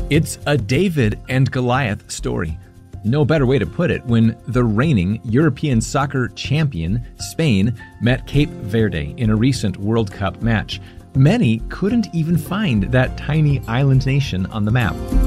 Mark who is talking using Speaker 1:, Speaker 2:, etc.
Speaker 1: It's a David and Goliath story. No better way to put it when the reigning European soccer champion, Spain, met Cape Verde in a recent World Cup match. Many couldn't even find that tiny island nation on the map.